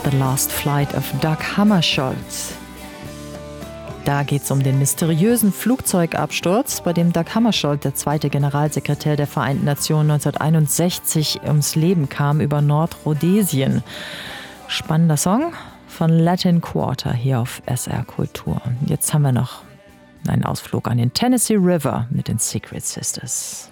The Last Flight of Dag Hammarskjöld. Da geht es um den mysteriösen Flugzeugabsturz, bei dem Dag Hammarskjöld, der zweite Generalsekretär der Vereinten Nationen, 1961 ums Leben kam über Nordrhodesien. Spannender Song von Latin Quarter hier auf SR Kultur. Jetzt haben wir noch einen Ausflug an den Tennessee River mit den Secret Sisters.